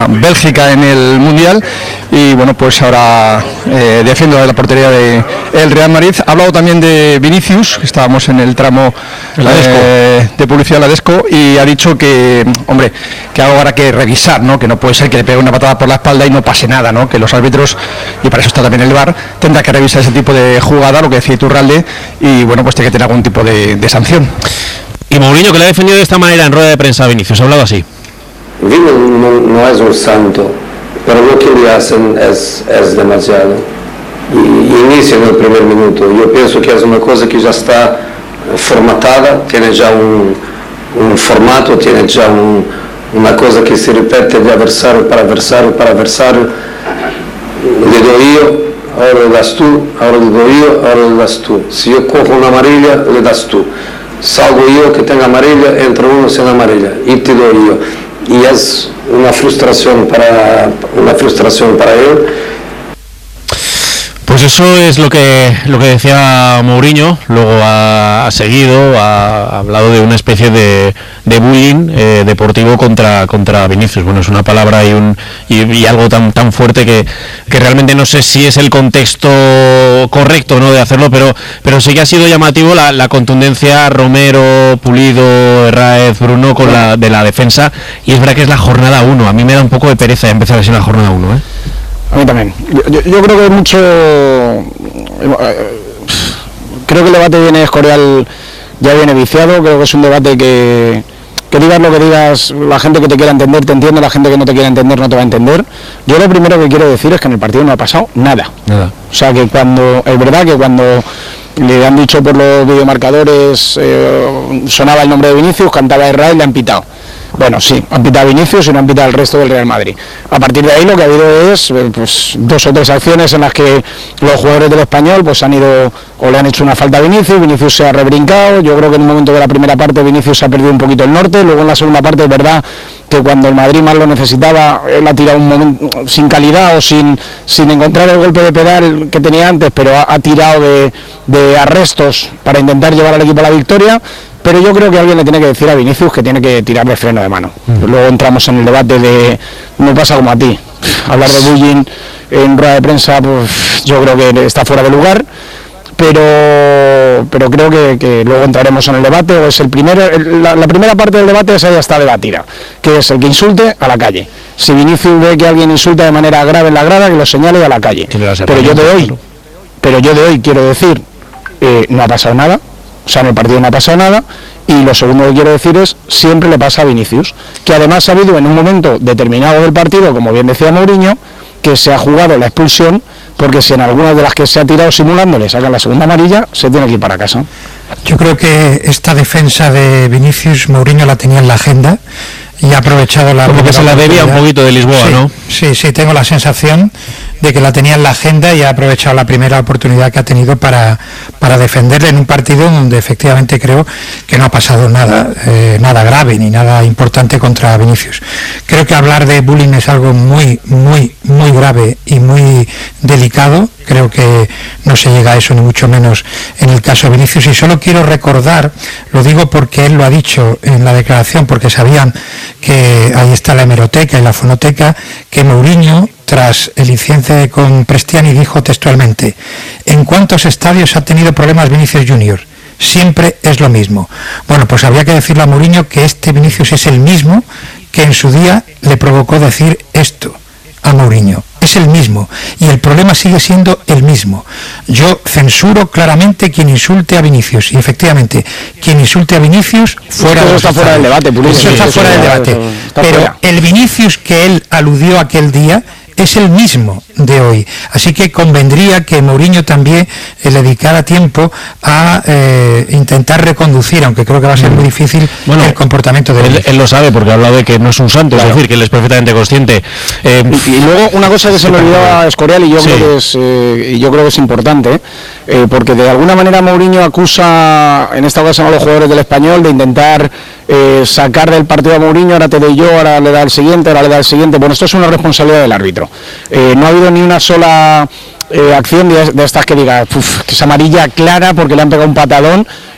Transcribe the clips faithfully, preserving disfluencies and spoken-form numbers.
Bélgica en el Mundial y bueno, pues ahora eh, defiende la portería de el Real Madrid. Ha hablado también de Vinicius, que estábamos en el tramo eh, de publicidad de la Desco, y ha dicho que, hombre, que algo habrá que revisar, ¿no? Que no puede ser que le pegue una patada por la espalda y no pase nada, ¿no? Que los árbitros, y para eso está también el V A R, tendrá que revisar ese tipo de jugada, lo que decía Iturralde, y bueno, pues tiene que tener algún tipo de, de sanción. Y Mourinho, que le ha defendido de esta manera en rueda de prensa a Vinicius, ha hablado así. Vino no, no es un santo, pero lo que le hacen es, es demasiado. Y, y inicia en el primer minuto. Yo pienso que es una cosa que ya está formatada, tiene ya un, un formato, tiene ya un, una cosa que se repite de adversario para adversario para adversario. Le doy yo, ahora le das tú, ahora le doy yo, ahora le das tú. Si yo cojo una amarilla, le das tú. Salgo yo que tenga amarilla, entra uno sin amarilla y te doy yo. Y es una frustración para, una frustración para él. Pues eso es lo que lo que decía Mourinho. Luego ha, ha seguido, ha, ha hablado de una especie de, de bullying eh, deportivo contra contra Vinicius. Bueno, es una palabra y un y, y algo tan tan fuerte que, que realmente no sé si es el contexto correcto, ¿no?, de hacerlo, pero pero sí que ha sido llamativo la, la contundencia Romero, Pulido, Herráez, Bruno con la de la defensa, y es verdad que es la jornada uno. A mí me da un poco de pereza empezar así la jornada uno, ¿eh? A mí también. Yo, yo creo que mucho... Creo que el debate viene Escorial, ya viene viciado. Creo que es un debate que... Que digas lo que digas, la gente que te quiera entender te entiende, la gente que no te quiera entender no te va a entender. Yo lo primero que quiero decir es que en el partido no ha pasado nada. Nada. O sea, que cuando... Es verdad que cuando le han dicho por los videomarcadores, eh, sonaba el nombre de Vinicius, cantaba Herrera y le han pitado. Bueno, sí, han pitado a Vinicius y no han pitado el resto del Real Madrid. A partir de ahí lo que ha habido es pues, dos o tres acciones en las que los jugadores del Español pues han ido o le han hecho una falta a Vinicius, Vinicius se ha rebrincado. Yo creo que en un momento de la primera parte Vinicius se ha perdido un poquito el norte, luego en la segunda parte es verdad que cuando el Madrid más lo necesitaba, él ha tirado un momento sin calidad o sin, sin encontrar el golpe de pedal que tenía antes, pero ha, ha tirado de, de arrestos para intentar llevar al equipo a la victoria. Pero yo creo que alguien le tiene que decir a Vinicius que tiene que tirar de freno de mano. Mm. Luego entramos en el debate de, me pasa como a ti, hablar de bullying en rueda de prensa, pues yo creo que está fuera de lugar, pero pero creo que, que luego entraremos en el debate. O es el primero, el, la, la primera parte del debate esa ya está debatida, que es el que insulte a la calle. Si Vinicius ve que alguien insulta de manera grave en la grada, que lo señale a la calle. Pero yo de hoy, pero yo de hoy quiero decir, eh, no ha pasado nada. O sea, en el partido no ha pasado nada, y lo segundo que quiero decir es, siempre le pasa a Vinicius, que además ha habido en un momento determinado del partido, como bien decía Mourinho, que se ha jugado la expulsión, porque si en algunas de las que se ha tirado simulando le sacan la segunda amarilla, se tiene que ir para casa. Yo creo que esta defensa de Vinicius, Mourinho la tenía en la agenda, y ha aprovechado la... Como que se la debía un poquito de Lisboa, sí, ¿no? Sí, sí, tengo la sensación de que la tenía en la agenda y ha aprovechado la primera oportunidad que ha tenido para, para defenderle en un partido donde efectivamente creo que no ha pasado nada, eh, nada grave ni nada importante contra Vinicius. Creo que hablar de bullying es algo muy, muy, muy grave y muy delicado. Creo que no se llega a eso, ni mucho menos en el caso de Vinicius. Y solo quiero recordar, lo digo porque él lo ha dicho en la declaración, porque sabían que ahí está la hemeroteca y la fonoteca, que Mourinho, tras el incidente con Prestiani, dijo textualmente: ¿en cuántos estadios ha tenido problemas Vinicius Junior? Siempre es lo mismo. Bueno, pues habría que decirle a Mourinho que este Vinicius es el mismo que en su día le provocó decir esto a Mourinho. Es el mismo, y el problema sigue siendo el mismo. Yo censuro claramente quien insulte a Vinicius, y efectivamente, quien insulte a Vinicius, fuera, eso está fuera del debate, Pulido. Eso está fuera del debate. Pero el Vinicius que él aludió aquel día es el mismo de hoy, así que convendría que Mourinho también eh, le dedicara tiempo a eh, intentar reconducir, aunque creo que va a ser muy difícil, bueno, el comportamiento de él. Él lo sabe, porque ha hablado de que no es un santo, claro. Es decir, que él es perfectamente consciente. Eh, y, y luego una cosa que se me olvidaba a Escorial, y yo sí. creo que es eh, y yo creo que es importante, eh, porque de alguna manera Mourinho acusa en esta ocasión a los jugadores del Español de intentar eh, sacar del partido a Mourinho, ahora te doy yo, ahora le da el siguiente, ahora le da el siguiente. Bueno, esto es una responsabilidad del árbitro. Eh, no ha habido ni una sola eh, acción de, de estas que diga, uf, que es amarilla clara porque le han pegado un patadón.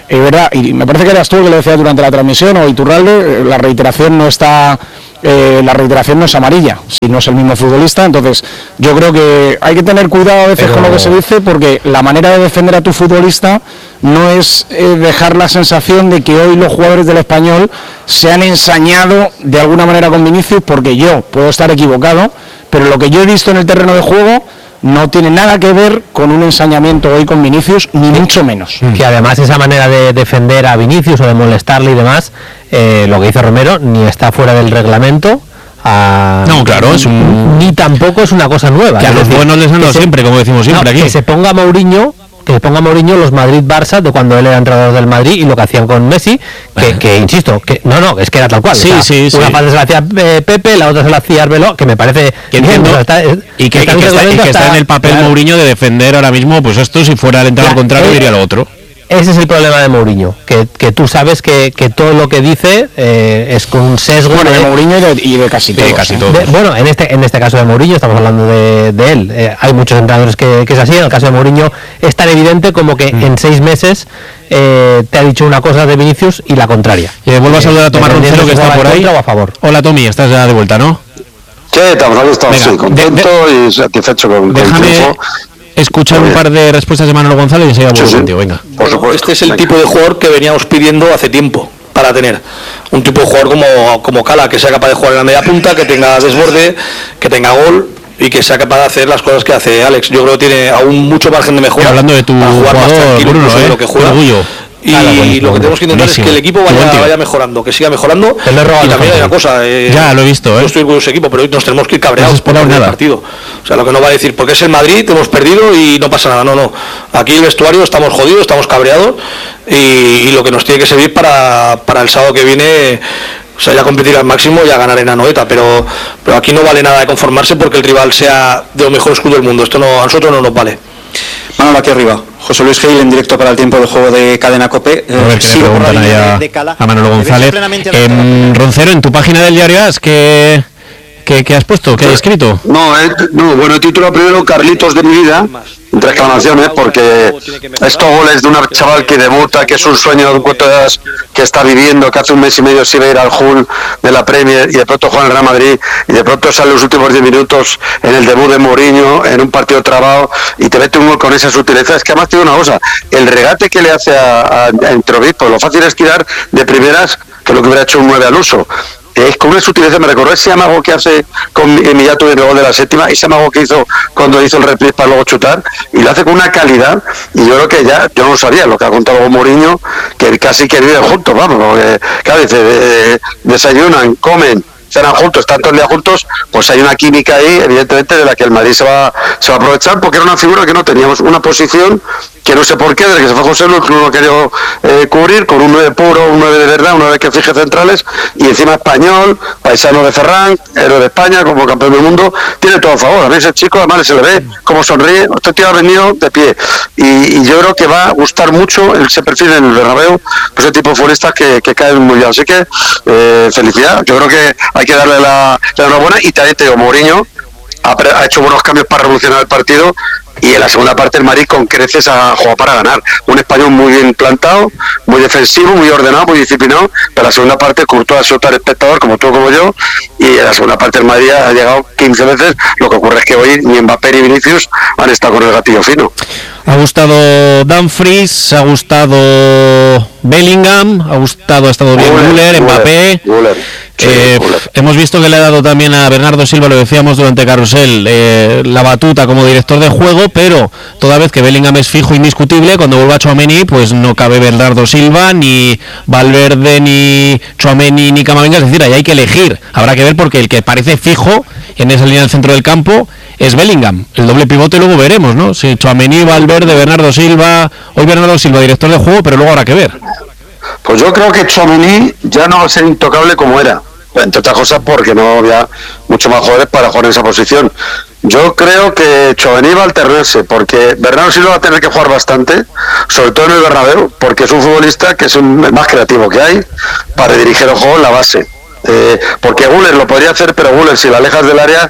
es verdad, y me parece que eras tú el que le decías durante la transmisión, o Iturralde, la reiteración no está, eh, la reiteración no es amarilla, si no es el mismo futbolista. Entonces yo creo que hay que tener cuidado a veces Pero... con lo que se dice, porque la manera de defender a tu futbolista no es eh, dejar la sensación de que hoy los jugadores del Español se han ensañado de alguna manera con Vinicius, porque yo puedo estar equivocado, pero lo que yo he visto en el terreno de juego no tiene nada que ver con un ensañamiento hoy con Vinicius, ni mucho menos. Que además esa manera de defender a Vinicius o de molestarle y demás, eh, lo que dice Romero, ni está fuera del reglamento. A... No, claro, es un... ni tampoco es una cosa nueva. Que a los decir, buenos les han dado siempre, como decimos siempre no, aquí. Que se ponga Mourinho... que se ponga Mourinho los Madrid-Barça de cuando él era entrenador del Madrid y lo que hacían con Messi, que, que insisto, que no, no, es que era tal cual. Sí, o sea, sí, una sí. parte se la hacía eh, Pepe, la otra se la hacía Arbeloa, que me parece que bien, ¿no? está, es, y que, que, que, está, y que está en el papel claro. Mourinho de defender ahora mismo, pues esto si fuera el entrenador claro, contrario eh, diría lo otro. Ese es el problema de Mourinho, que, que tú sabes que, que todo lo que dice eh, es con un sesgo bueno, de, de Mourinho y de, y de casi todos. De casi todos. De, bueno, en este en este caso de Mourinho estamos hablando de, de él. Eh, hay muchos entrenadores que, que es así. En el caso de Mourinho es tan evidente como que mm. en seis meses eh, te ha dicho una cosa de Vinicius y la contraria. Y eh, vuelvo a saludar a Tomás Roncero, que está por ahí. O a favor. Hola Tommy, estás ya de vuelta, ¿no? ¿Qué? Estamos aquí, estamos Venga, sí, contento de, de, y satisfecho con, déjame con el triunfo. Escuchar un par de respuestas de Manolo González y enseguida vuelvo contigo, venga. Por supuesto. Este es el tipo de jugador que veníamos pidiendo hace tiempo para tener. Un tipo de jugador como, como Cala, que sea capaz de jugar en la media punta, que tenga desborde, que tenga gol y que sea capaz de hacer las cosas que hace Alex. Yo creo que tiene aún mucho margen de mejora. Y hablando de tu para jugar jugador, más tranquilo, Bruno, eh, de lo que juega. Orgullo. Y claro, bueno, lo que tenemos que intentar buenísimo. Es que el equipo vaya, vaya mejorando, que siga mejorando. Y también hay una cosa, eh, ya lo he visto, ¿eh? Yo estoy orgulloso de ese equipo, pero hoy nos tenemos que ir cabreados por el partido. O sea, lo que no va a decir, porque es el Madrid, hemos perdido y no pasa nada. No, no. Aquí el vestuario estamos jodidos, estamos cabreados y, y lo que nos tiene que servir para, para el sábado que viene, o sea, ya competir al máximo y a ganar en Anoeta, pero, pero aquí no vale nada de conformarse porque el rival sea de los mejores clubes del mundo. Esto no, a nosotros no nos vale. Manolo, aquí arriba. José Luis Gil en directo para el tiempo del juego de Cadena COPE. Eh, a ver qué le preguntan ahí a, de, de a Manolo González. Eh, Roncero, en tu página del diario AS, ¿qué, qué, qué has puesto? ¿Qué has escrito? No, eh, no, bueno, he titulado primero Carlitos de mi vida, entre exclamaciones, porque estos goles de un chaval que debuta, que es un sueño de un cuento de hadas que está viviendo, que hace un mes y medio se iba a ir al Hull de la Premier y de pronto juega en el Real Madrid y de pronto sale los últimos diez minutos en el debut de Mourinho en un partido trabado y te mete un gol con esa sutileza. Es que además tiene una cosa, el regate que le hace a, a, a Entrovic, pues lo fácil es tirar de primeras, que es lo que hubiera hecho un nueve al uso. Es con una sutileza, me recordó ese amago que hace con Emillato en el gol de la séptima, ese amago que hizo cuando hizo el reprise para luego chutar, y lo hace con una calidad, y yo creo que ya, yo no sabía lo que ha contado Mourinho, que casi que viven juntos, vamos, porque, claro, dice, eh, desayunan, comen, cenan juntos, están todo el día juntos, pues hay una química ahí, evidentemente, de la que el Madrid se va, se va a aprovechar, porque era una figura que no teníamos, una posición que no sé por qué, desde que se fue José Luis, no lo quería eh, cubrir, con un nueve puro, un nueve de verdad, un nueve que fije centrales, y encima español, paisano de Ferran, héroe de España, como campeón del mundo, tiene todo a favor. A mí ese chico, además se le ve como sonríe, este tío ha venido de pie, y, y yo creo que va a gustar mucho ese perfil en el Bernabéu, pues ese tipo de futbolistas que, que caen muy bien, así que eh, felicidad, yo creo que hay que darle la, la enhorabuena, y también te digo, Mourinho ha, ha hecho buenos cambios para revolucionar el partido, y en la segunda parte el Madrid con creces ha jugado para ganar. Un español muy bien plantado, muy defensivo, muy ordenado, muy disciplinado, pero en la segunda parte Courtois ha sido tan espectador como tú como yo, y en la segunda parte el Madrid ha llegado quince veces. Lo que ocurre es que hoy ni Mbappé ni Vinicius han estado con el gatillo fino. Ha gustado Dumfries, ha gustado Bellingham, ha gustado, ha estado bien Müller, Mbappé. Müller. Sí, eh, hemos visto que le ha dado también a Bernardo Silva, lo decíamos durante Carrusel, eh, la batuta como director de juego, pero toda vez que Bellingham es fijo, indiscutible, cuando vuelva a Tchouaméni, pues no cabe Bernardo Silva, ni Valverde, ni Tchouaméni, ni Camavinga, es decir, ahí hay que elegir. Habrá que ver, porque el que parece fijo en esa línea del centro del campo es Bellingham. El doble pivote luego veremos, ¿no? Si Tchouaméni, Valverde, Bernardo Silva, hoy Bernardo Silva director de juego, pero luego habrá que ver. Pues yo creo que Tchouaméni ya no va a ser intocable como era, entre otras cosas porque no había mucho más jugadores para jugar en esa posición. Yo creo que Tchouaméni va a alternarse, porque Bernardo Silva va a tener que jugar bastante, sobre todo en el Bernabéu, porque es un futbolista que es un, el más creativo que hay para dirigir el juego en la base. Eh, porque Güler lo podría hacer, pero Güler, si la alejas del área,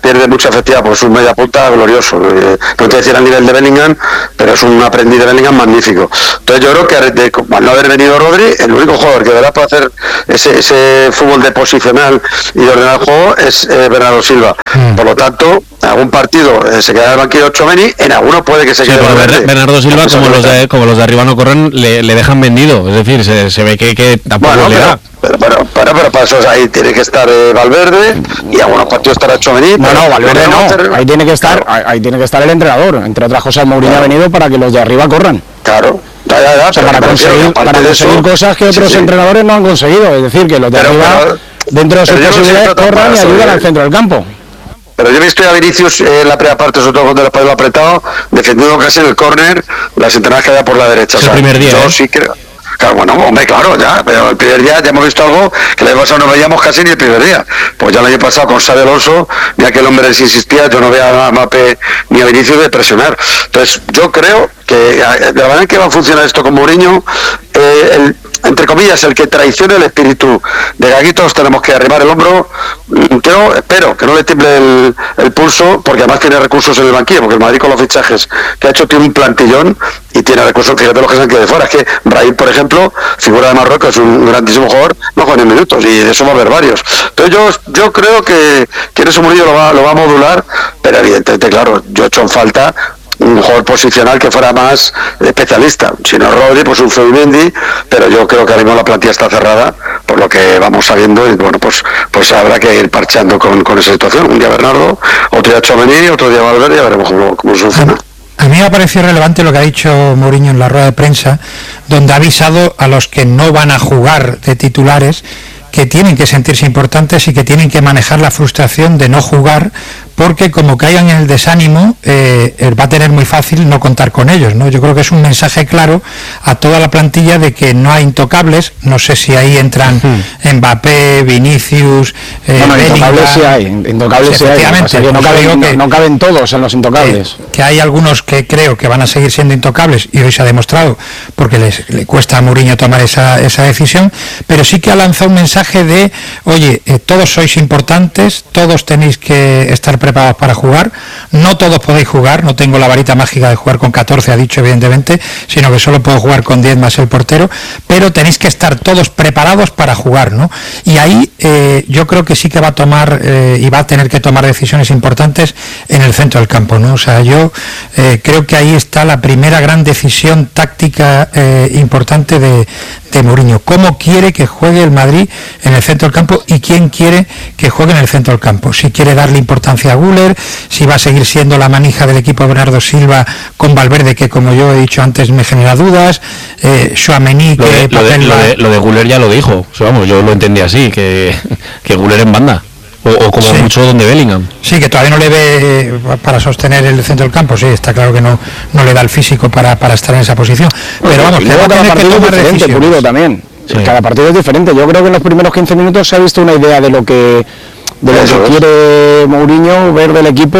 pierde mucha efectividad, pues es un media punta glorioso, eh, no te decir al nivel de Bellingham, pero es un aprendiz de Bellingham magnífico. Entonces yo creo que de, al no haber venido Rodri, el único jugador que de verdad puede hacer ese, ese fútbol de posicional y de ordenar el juego es eh, Bernardo Silva. Mm. Por lo tanto, en algún partido eh, se queda en el banquillo Tchouaméni, en alguno puede que se sí, quede pero Valverde. Bernardo Silva, como los, de, como los de arriba no corren, le, le dejan vendido, es decir, se, se ve que, que tampoco bueno, le pero, da. Pero, pero, pero, pero para eso ahí tiene que estar eh, Valverde y algunos partidos estará Tchouaméni. No, no, Valverde no, hacer... ahí tiene que estar, claro. ahí tiene que estar el entrenador, entre otras cosas Mourinho claro. ha venido para que los de arriba corran. Claro. Ya, ya, ya, o sea, para conseguir, para conseguir eso, cosas que otros sí, sí. entrenadores no han conseguido, es decir, que los de pero, arriba pero, dentro de sus posibilidades corran y ayudan al centro del campo. Pero yo he visto a Vinicius en eh, la primera parte, sobre todo cuando el espacio apretado, defendiendo casi en el córner las entradas que había por la derecha. Es o sea, el primer día, yo ¿eh? sí creo. Claro, bueno, hombre, claro, ya, pero el primer día ya hemos visto algo que el año pasado no veíamos casi ni el primer día. Pues ya el año pasado con Xabi Alonso, ya que el hombre les insistía, yo no veía a Mbappé ni a Vinicius de presionar. Entonces, yo creo que de la manera en que va a funcionar esto con Mourinho, eh, el, entre comillas, el que traicione el espíritu de Gagui, todos tenemos que arrimar el hombro. Creo, espero que no le tiemble el, el pulso, porque además tiene recursos en el banquillo, porque el Madrid con los fichajes que ha hecho tiene un plantillón y tiene recursos, fíjate los que se han quedado de fuera. Es que Brahim, por ejemplo, figura de Marruecos, es un grandísimo jugador, no juega ni minutos, y de eso va a haber varios. Entonces yo, yo creo que, que eso Mourinho lo va, lo va a modular, pero evidentemente, claro, yo he hecho en falta un jugador posicional que fuera más especialista. Si no Rodri, pues un Zubimendi, pero yo creo que ahora mismo la plantilla está cerrada, por lo que vamos sabiendo, y bueno, pues pues habrá que ir parcheando con, con esa situación. Un día Bernardo, otro día Tchouaméni, otro día Valverde, ya veremos cómo, cómo funciona. A mí me ha parecido relevante lo que ha dicho Mourinho en la rueda de prensa, donde ha avisado a los que no van a jugar de titulares que tienen que sentirse importantes y que tienen que manejar la frustración de no jugar, porque como caigan en el desánimo, eh, va a tener muy fácil no contar con ellos, ¿no? Yo creo que es un mensaje claro a toda la plantilla de que no hay intocables. No sé si ahí entran uh-huh. Mbappé, Vinicius, eh, bueno, Bellingham. Intocables sí hay, intocables sí, hay. O sea, que no, caben, que, no, no caben todos en los intocables. Que, que hay algunos que creo que van a seguir siendo intocables, y hoy se ha demostrado, porque les, le cuesta a Mourinho tomar esa, esa decisión, pero sí que ha lanzado un mensaje de, oye, eh, todos sois importantes, todos tenéis que estar preparados para jugar, no todos podéis jugar, no tengo la varita mágica de jugar con catorce, ha dicho evidentemente, sino que solo puedo jugar con diez más el portero, pero tenéis que estar todos preparados para jugar, ¿no? Y ahí eh, yo creo que sí que va a tomar eh, y va a tener que tomar decisiones importantes en el centro del campo, ¿no? O sea, yo eh, creo que ahí está la primera gran decisión táctica eh, importante de, de Mourinho. ¿Cómo quiere que juegue el Madrid en el centro del campo y quién quiere que juegue en el centro del campo? Si quiere darle importancia a Güler, si va a seguir siendo la manija del equipo Bernardo Silva con Valverde, que como yo he dicho antes me genera dudas, eh, Tchouaméni, lo de, que lo de, lo de, lo de Güler ya lo dijo, o sea, vamos, yo lo entendí así, que, que Güler en banda. O, o como sí. mucho donde Bellingham. Sí, que todavía no le ve para sostener el centro del campo, sí, está claro que no no le da el físico para, para estar en esa posición. Pero vamos, que va a tener que tomar decisiones. Pulido también. Sí. Cada partido es diferente. Yo creo que en los primeros quince minutos se ha visto una idea de lo que de lo que quiere Mourinho ver del equipo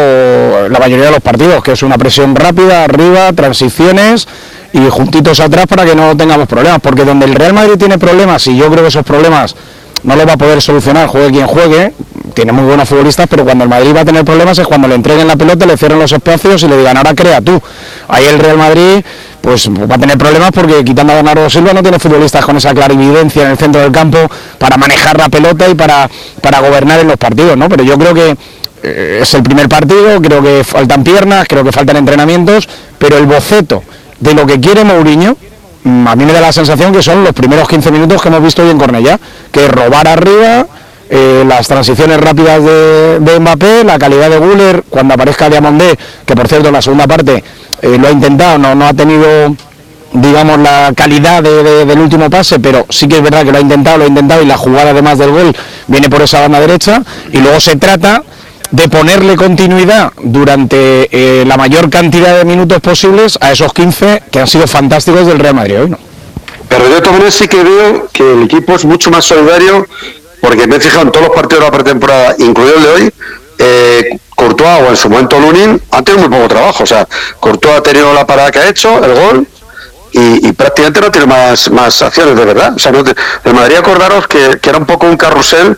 la mayoría de los partidos, que es una presión rápida, arriba, transiciones y juntitos atrás para que no tengamos problemas, porque donde el Real Madrid tiene problemas, y yo creo que esos problemas no los va a poder solucionar, juegue quien juegue, tiene muy buenos futbolistas, pero cuando el Madrid va a tener problemas es cuando le entreguen la pelota, le cierren los espacios y le digan, ahora crea tú. Ahí el Real Madrid pues va a tener problemas, porque quitando a Bernardo Silva no tiene futbolistas con esa clarividencia en el centro del campo para manejar la pelota y para, para gobernar en los partidos, ¿no? Pero yo creo que eh, es el primer partido, creo que faltan piernas, creo que faltan entrenamientos, pero el boceto de lo que quiere Mourinho, a mí me da la sensación que son los primeros quince minutos que hemos visto hoy en Cornellá, que robar arriba, eh, las transiciones rápidas de, de Mbappé, la calidad de Güler cuando aparezca Diamondé, que por cierto en la segunda parte eh, lo ha intentado, no, no ha tenido, digamos, la calidad de, de, del último pase, pero sí que es verdad que lo ha intentado, lo ha intentado, y la jugada además del gol viene por esa banda derecha, y luego se trata de ponerle continuidad durante eh, la mayor cantidad de minutos posibles a esos quince que han sido fantásticos del Real Madrid hoy, ¿no? Pero yo también sí que veo que el equipo es mucho más solidario, porque me he fijado en todos los partidos de la pretemporada, incluido el de hoy, eh, Courtois o en su momento Lunin han tenido muy poco trabajo. O sea, Courtois ha tenido la parada que ha hecho, el gol, y, y prácticamente no tiene más, más acciones de verdad. O sea, no te, el Madrid, acordaros que, que era un poco un carrusel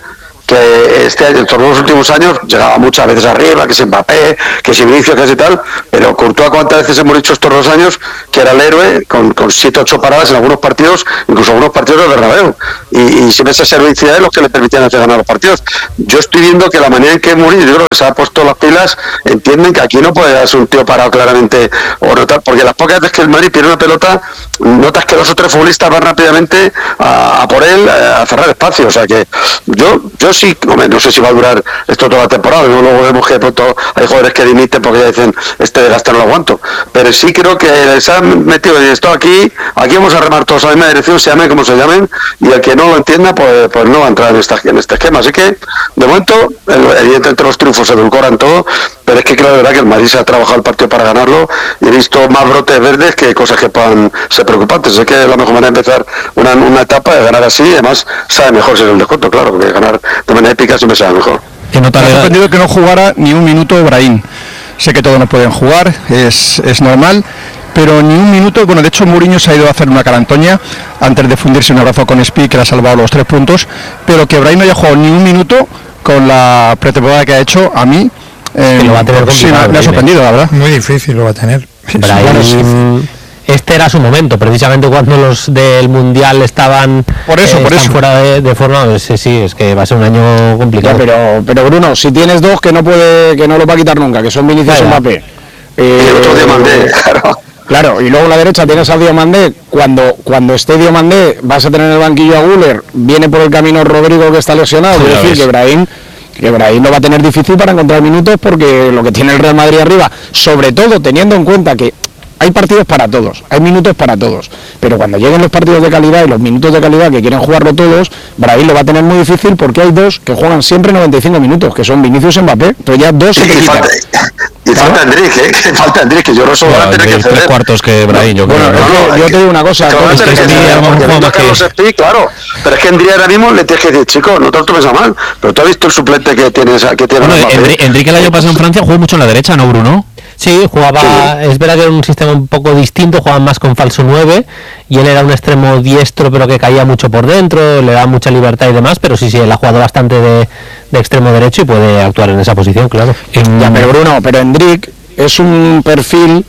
que este año, todos los últimos años, llegaba muchas veces arriba, que si Mbappé, que si Vinicius, que si tal, pero Courtois, ¿cuántas veces hemos dicho estos dos años que era el héroe con, con siete, ocho paradas en algunos partidos, incluso algunos partidos de Bernabéu, y, y siempre esa servicio de los que le permitían hacer ganar los partidos? Yo estoy viendo que la manera en que Mourinho, yo creo que se ha puesto las pilas, entienden que aquí no puede darse un tío parado claramente, o notar, porque las pocas veces que el Madrid pierde una pelota, notas que dos o tres futbolistas van rápidamente a, a por él, a cerrar espacio. O sea que yo yo sí, hombre, no sé si va a durar esto toda la temporada, ¿no? Luego vemos que de pronto hay jugadores que dimiten porque ya dicen, este desgaste no lo aguanto, pero sí creo que se han metido en esto aquí, aquí vamos a remar todos a la misma dirección, se llame como se llamen, y el que no lo entienda, pues, pues no va a entrar en, esta, en este esquema. Así que, de momento, evidentemente los triunfos se edulcoran todo, pero es que creo de verdad que el Madrid se ha trabajado el partido para ganarlo, y he visto más brotes verdes que cosas que puedan ser preocupantes. Sé que la mejor manera de empezar una, una etapa es ganar así, y además sabe mejor ser un descuento, claro, porque ganar de manera épica siempre sabe mejor. Me ha sorprendido que no jugara ni un minuto Brahim. Sé que todos no pueden jugar, es, es normal, pero ni un minuto. Bueno, de hecho Mourinho se ha ido a hacer una carantoña antes de fundirse un abrazo con Spi, que le ha salvado los tres puntos, pero que Brahim no haya jugado ni un minuto con la pretemporada que ha hecho, a mí eh, lo va a tener sí, me, me ha sorprendido, la verdad. Muy difícil lo va a tener. Brahim, este era su momento, precisamente cuando los del Mundial estaban, por eso, eh, por están eso. fuera de, de forma. Sí, sí, es que va a ser un año complicado. Ya, pero, pero Bruno, si tienes dos que no puede, que no lo va a quitar nunca, que son Vinicius y Mbappé. Eh, y el otro Diomandé, claro. Claro, y luego a la derecha tienes a Diomandé. Cuando, cuando esté Diomandé vas a tener en el banquillo a Güler, viene por el camino Rodrigo, que está lesionado. Es decir, que Brahim, que Brahim lo va a tener difícil para encontrar minutos, porque lo que tiene el Real Madrid arriba, sobre todo teniendo en cuenta que hay partidos para todos, hay minutos para todos, pero cuando lleguen los partidos de calidad y los minutos de calidad que quieren jugarlo todos, Brahim lo va a tener muy difícil, porque hay dos que juegan siempre noventa y cinco minutos, que son Vinicius y Mbappé, pero ya dos se y, te y quitan. falta, y ¿Claro? falta Enrique, ¿eh? Que falta Enrique, que yo no solo van a tener que tres ceder. cuartos que Brahim, yo Bueno, creo. es no, que yo que- te digo una cosa, Que van a es tener que que es ceder, día, porque juega más que- Carlos Espí, claro, pero es que Endría ahora mismo le tienes que decir, chico, no te lo tomes a mal, pero tú has visto el suplente que tienes, que tiene Bueno, Mbappé. Enri- Enrique el año pasado en Francia jugó mucho en la derecha, ¿no, Bruno? Sí, jugaba, sí. Es verdad que era un sistema un poco distinto, jugaban más con falso nueve, y él era un extremo diestro, pero que caía mucho por dentro, le daba mucha libertad y demás, pero sí, sí, él ha jugado bastante de, de extremo derecho y puede actuar en esa posición, claro. En, ya, pero Bruno, pero Endrick es un perfil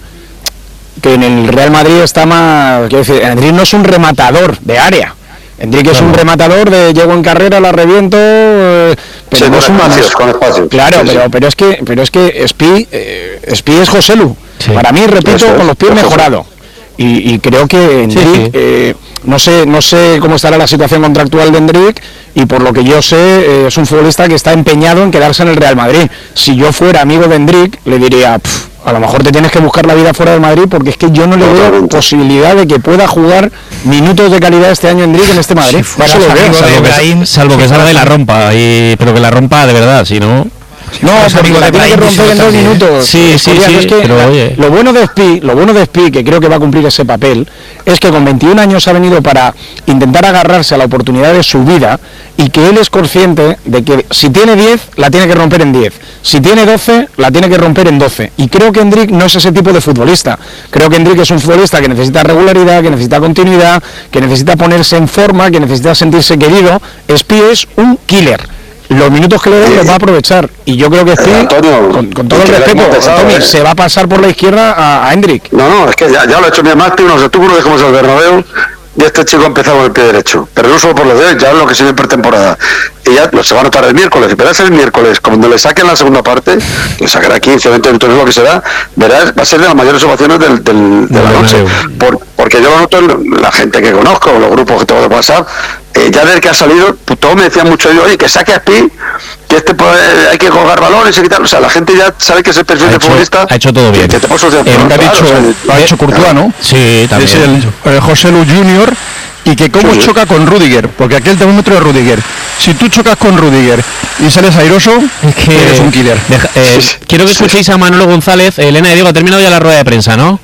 que en el Real Madrid está más, quiero decir, Endrick no es un rematador de área. Endrick es un rematador de llego en carrera, la reviento, eh, pero Sí, no con es un espacios, con espacios. Claro, Sí, pero, sí. pero es que pero es que Spi, eh, Spi es Joselu. Sí. Para mí, repito, Eso es, con los pies eso es. mejorado. Y, y creo que Endrick, Sí, sí. eh, no sé no sé cómo estará la situación contractual de Endrick, y por lo que yo sé, eh, es un futbolista que está empeñado en quedarse en el Real Madrid. Si yo fuera amigo de Endrick, le diría, "Pff, a lo mejor te tienes que buscar la vida fuera del Madrid, porque es que yo no le veo Totalmente. posibilidad de que pueda jugar minutos de calidad este año Endrick en este Madrid". Si fueras Eso lo veo. amigo de Salvo que, Brahim, salvo que si salga y la fueras- rompa, y, pero que la rompa de verdad, si no... No, fueras porque amigo la de tiene que Brahim, romper en díselo dos también, ¿eh? minutos. Sí, sí, Julián, sí, es que pero la- oye. lo bueno de Spi, lo bueno de Spi, que creo que va a cumplir ese papel, es que con veintiún años ha venido para intentar agarrarse a la oportunidad de su vida, y que él es consciente de que si tiene diez, la tiene que romper en diez. Si tiene doce, la tiene que romper en doce. Y creo que Endrick no es ese tipo de futbolista. Creo que Endrick es un futbolista que necesita regularidad, que necesita continuidad, que necesita ponerse en forma, que necesita sentirse querido. Spi es un killer. Los minutos que le den los va a aprovechar, y yo creo que Spi, Eh, Antonio, con, con todo el que era respeto, muy pesado, Tommy, ¿eh? se va a pasar por la izquierda a, a Endrick. No, no, es que ya, ya lo ha hecho mi Martín, no sé, tú no dejamos el Bernabéu, y este chico ha empezado con el pie derecho, pero no solo por lo de él, ya lo que se ve en pretemporada, y ya lo, se va a notar el miércoles, y verás el miércoles, cuando le saquen la segunda parte, le sacará quince, veinte minutos, lo que será, verás, va a ser de las mayores ovaciones del, del, de la noche, por, porque yo lo noto en la gente que conozco, los grupos que tengo de WhatsApp, eh, ya desde que ha salido, pues, todos me decían mucho, yo, oye, que saque a Spi, que este puede, hay que colgar balones y quitar, o sea, la gente ya sabe que es el perfil Ha de hecho- futbolista, ha hecho todo bien. que te puedo solucionar, Eh, Lo ha claro, dicho, o sea, lo ha hecho Courtois, ¿no? Sí, también. Es el, el José Lu Junior, y que cómo Sí, sí. choca con Rudiger, porque aquí el termómetro de Rudiger. Si tú chocas con Rudiger y sales airoso, Es que eres un killer. deja- eh, quiero que escuchéis a Manolo González. Elena y Diego, ha terminado ya la rueda de prensa, ¿no?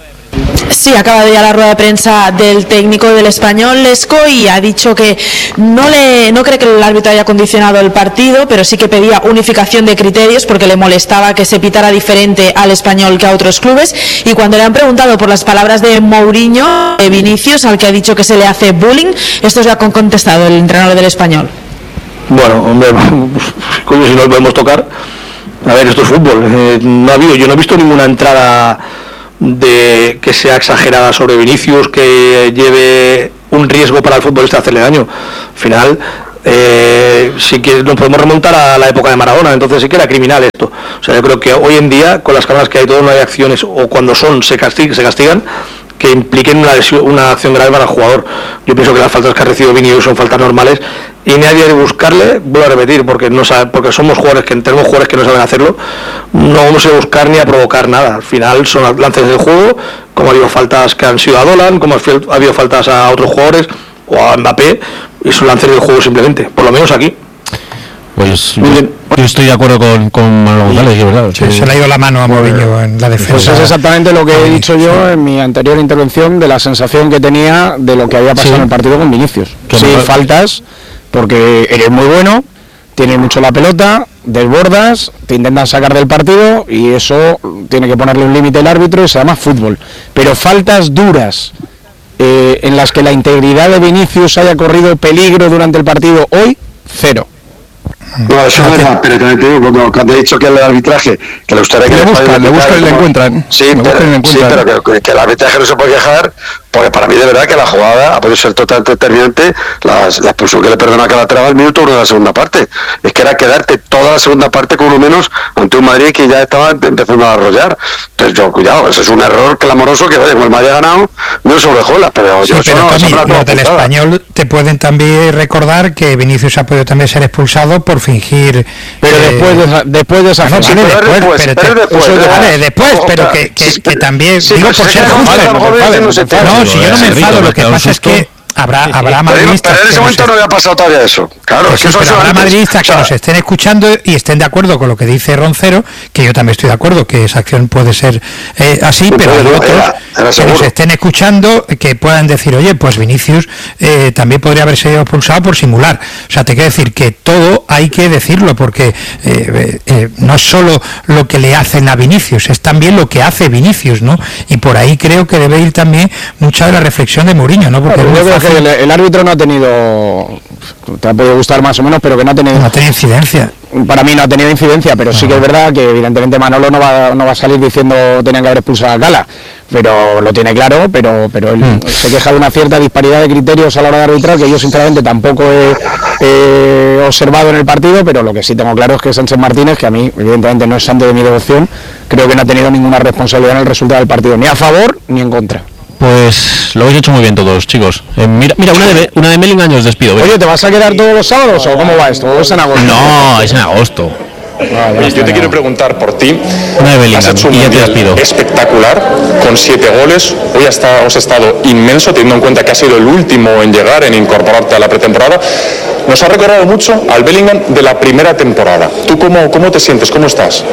Sí, ha acabado ya la rueda de prensa del técnico del Español, Lesco, y ha dicho que no le no cree que el árbitro haya condicionado el partido, pero sí que pedía unificación de criterios porque le molestaba que se pitara diferente al Español que a otros clubes. Y cuando le han preguntado por las palabras de Mourinho, de Vinicius, al que ha dicho que se le hace bullying, esto es lo que ha contestado el entrenador del Español. Bueno, hombre, coño, si nos podemos tocar. A ver, esto es fútbol. Eh, no ha habido, yo no he visto ninguna entrada de que sea exagerada sobre Vinicius, que lleve un riesgo para el futbolista hacerle daño. Al final, eh, sí que nos podemos remontar a la época de Maradona, entonces sí que era criminal esto. O sea, yo creo que hoy en día, con las cámaras que hay, todo, no hay acciones, o cuando son, se castigan, se castigan que impliquen una, lesión, una acción grave para el jugador. Yo pienso que las faltas que ha recibido Vinicius son faltas normales y nadie debe buscarle, vuelvo a repetir, porque no sabe, porque somos jugadores que tenemos jugadores que no saben hacerlo, no vamos a buscar ni a provocar nada. Al final son lances del juego, como ha habido faltas que han sido a Dolan, como ha habido faltas a otros jugadores o a Mbappé, y son lances del juego simplemente, por lo menos aquí. Pues yo, yo estoy de acuerdo con, con Manuel González, es verdad. Sí, se le ha ido la mano a Mourinho en la defensa. Pues es exactamente lo que he dicho yo en mi anterior intervención, de la sensación que tenía de lo que había pasado sí. en el partido con Vinicius. Sí, no... faltas, porque eres muy bueno, tienes mucho la pelota, desbordas, te intentan sacar del partido y eso tiene que ponerle un límite el árbitro y se llama fútbol. Pero faltas duras, eh, en las que la integridad de Vinicius haya corrido peligro durante el partido hoy, cero. No, eso es verdad, pero también te digo, cuando, cuando he dicho que el arbitraje, que le gustaría que le buscan, le buscan y le encuentran. Sí, pero, sí, pero que, que el arbitraje no se puede quejar, porque para mí de verdad que la jugada ha podido ser totalmente determinante, la, la expulsión que le perdona a Calatrava al minuto uno de la segunda parte. Es que era quedarte toda la segunda parte con uno menos ante un Madrid que ya estaba empezando a arrollar. Entonces yo, cuidado, eso es un error clamoroso que, oye, como el Madrid ha ganado, no sobrejuela, pero sí, yo pero no, Tony, los del Español te pueden también recordar que Vinicius ha podido también ser expulsado por fingir, pero eh, después de después de esa no, sí, vale, después, después, pero, pero después, te, después, vale, después o, pero que, que, sí, que también sí, digo por ser justo, no, si yo no me enfado, lo que pasa es que habrá habrá madridistas pero en ese momento no había pasado todavía eso, claro, pues es que sí, pero habrá madridistas que nos estén escuchando y estén de acuerdo con lo que dice Roncero, que yo también estoy de acuerdo que esa acción puede ser eh, así, sí, pero hay otros era, era que nos estén escuchando que puedan decir, oye, pues Vinicius eh, también podría haber sido expulsado por simular. O sea, te quiero decir que todo hay que decirlo, porque eh, eh, eh, no es solo lo que le hacen a Vinicius, es también lo que hace Vinicius, ¿no? Y por ahí creo que debe ir también mucha de la reflexión de Mourinho, ¿no? Porque bueno, que el, el árbitro no ha tenido, te ha podido gustar más o menos, pero que no ha tenido, no ha tenido incidencia. Para mí no ha tenido incidencia, pero sí que es verdad que evidentemente Manolo no va, no va a salir diciendo tenían que haber expulsado a Gala, pero lo tiene claro, pero pero él mm. se queja de una cierta disparidad de criterios a la hora de arbitrar, que yo sinceramente tampoco he, he observado en el partido, pero lo que sí tengo claro es que Sánchez Martínez, que a mí evidentemente no es santo de mi devoción, creo que no ha tenido ninguna responsabilidad en el resultado del partido, ni a favor ni en contra. Pues lo habéis hecho muy bien todos, chicos. Eh, mira, mira una de una de Bellingham os despido. Oye, ¿te vas a quedar todos los sábados o cómo va esto? ¿O es en agosto? No, es en agosto. Ah, Oye, yo te quiero preguntar por ti. Una de Bellingham, has hecho un y ya te despido. Espectacular, con siete goles. Hoy hasta has estado inmenso, teniendo en cuenta que has sido el último en llegar, en incorporarte a la pretemporada. Nos ha recordado mucho al Bellingham de la primera temporada. ¿Tú cómo, cómo te sientes? ¿Cómo estás?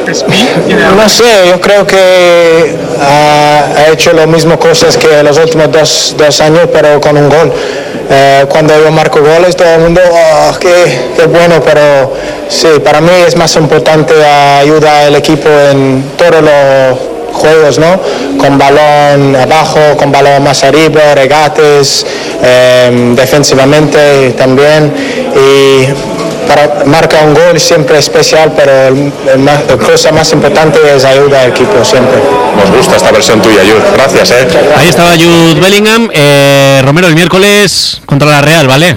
No sé, yo creo que ha, ha hecho lo mismo cosas que los últimos dos, dos años, pero con un gol. Eh, cuando yo marco goles, todo el mundo, oh, qué, qué bueno, pero sí, para mí es más importante ayudar al equipo en todos los juegos, ¿no? Con balón abajo, con balón más arriba, regates, eh, defensivamente también, y para marcar un gol siempre especial, pero el, el más, la cosa más importante es ayudar al equipo siempre. Nos gusta esta versión tuya, Jude. Gracias, ¿eh? Ahí estaba Jude Bellingham. Eh, Romero, el miércoles contra la Real, ¿vale?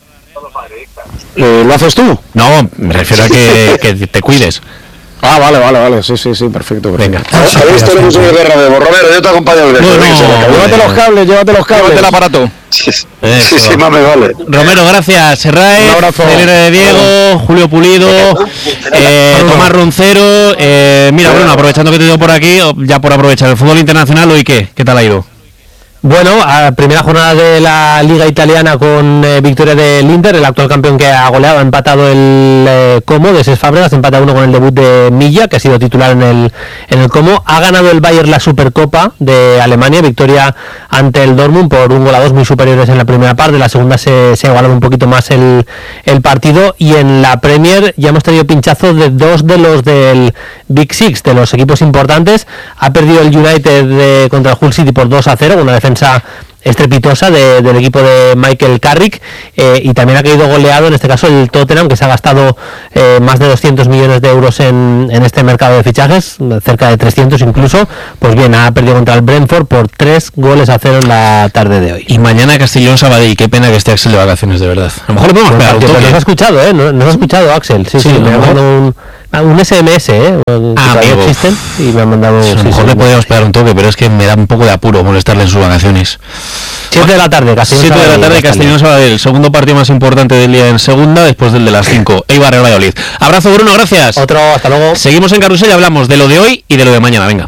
Eh, ¿Lo haces tú? No, me refiero a que, que te cuides. Ah, vale, vale, vale, sí, sí, sí, perfecto, perfecto. Venga. ¿Habéis tenido mucho de guerra de Romero? Yo te acompaño al no, no, llévate los cables, llévate los cables. Llévate el aparato. Sí, sí, sí, más me vale. Romero, gracias. Serrae, Celero de Diego, Julio Pulido, eh, Tomás Roncero. Eh, mira, Bruno, aprovechando que te tengo por aquí, ya por aprovechar el fútbol internacional, ¿hoy qué? ¿Qué tal ha ido? Bueno, a primera jornada de la Liga Italiana con eh, victoria del Inter, el actual campeón que ha goleado, ha empatado el eh, Como de Cesc Fábregas, empata uno con el debut de Milla, que ha sido titular en el en el Como. Ha ganado el Bayern la Supercopa de Alemania, victoria ante el Dortmund por un gol a dos muy superiores en la primera parte, en la segunda se, se ha igualado un poquito más el, el partido, y en la Premier ya hemos tenido pinchazos de dos de los del Big Six, de los equipos importantes. Ha perdido el United de, contra el Hull City por dos a cero, una defensa estrepitosa de, del equipo de Michael Carrick, eh, y también ha caído goleado, en este caso el Tottenham, que se ha gastado eh, más de doscientos millones de euros en, en este mercado de fichajes, cerca de trescientos incluso. Pues bien, ha perdido contra el Brentford por tres goles a cero en la tarde de hoy. Y mañana Castellón Sabadell, qué pena que esté Axel de vacaciones, de verdad. A lo mejor le podemos pegar un toque. Nos ha escuchado, ¿eh? Nos, nos ha escuchado Axel, sí, sí, sí me ha mandado un, un S M S, ¿eh? Ah, que existen, y me ha mandado... Sí, a lo sí, mejor sí, le podríamos pegar un toque, pero es que me da un poco de apuro molestarle en sus vacaciones. siete de la tarde, Castellón siete de la tarde, Castellón Sabadell, el segundo partido más importante del día en segunda, después del de las cinco. Eibar Real Valladolid. Abrazo, Bruno, gracias. Otro, hasta luego. Seguimos en Carrusel y hablamos de lo de hoy y de lo de mañana, venga.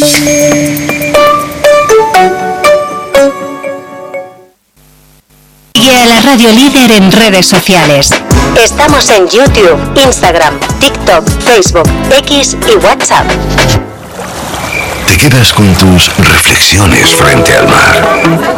Y a la Radio Líder en redes sociales. Estamos en YouTube, Instagram, TikTok, Facebook, X y WhatsApp. Te quedas con tus reflexiones frente al mar,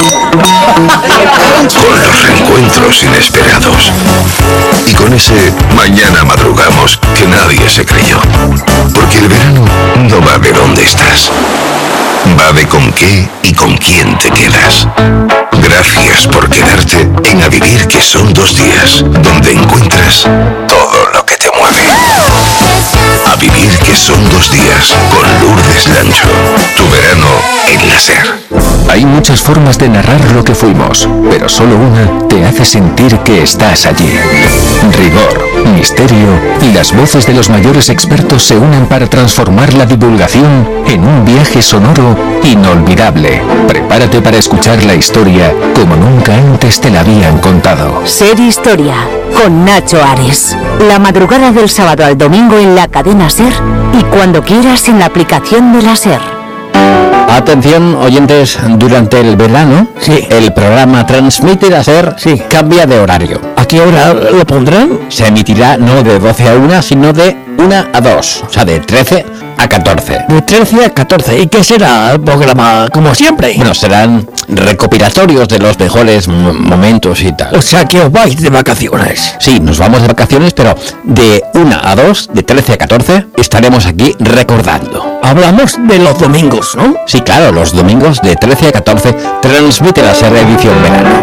con los reencuentros inesperados y con ese mañana madrugamos que nadie se creyó. Porque el verano no va de dónde estás, va de con qué y con quién te quedas. Gracias por quedarte en A Vivir, que son dos días, donde encuentras todo lo que te mueve. A Vivir, que son dos días, con Lourdes Lancho. Tu verano en la SER. Hay muchas formas de narrar lo que fuimos, pero solo una te hace sentir que estás allí. Rigor, misterio y las voces de los mayores expertos se unen para transformar la divulgación en un viaje sonoro inolvidable. Prepárate para escuchar la historia como nunca antes te la habían contado. SER Historia, con Nacho Ares. La madrugada del sábado al domingo en la cadena SER y cuando quieras en la aplicación de la SER. Atención, oyentes, durante el verano, sí, el programa Transmite la SER, sí, cambia de horario. ¿A qué hora lo pondrán? Se emitirá no de doce a una, sino de una a dos, o sea, de trece a catorce. De trece a catorce, ¿y qué será el programa como siempre? Bueno, serán recopilatorios de los mejores m- momentos y tal. O sea, que os vais de vacaciones. Sí, nos vamos de vacaciones, pero de una a dos, de trece a catorce, estaremos aquí recordando. Hablamos de los domingos, ¿no? Sí, claro, los domingos de trece a catorce, Transmite la SER edición verano.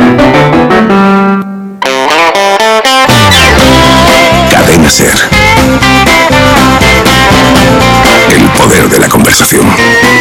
Cadena SER. El poder de la conversación.